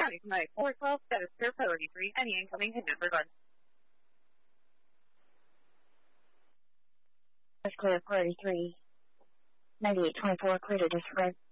County from 412, that is clear priority 3, any incoming hidden disregard. That's clear priority 3, 9824, clear to disregard.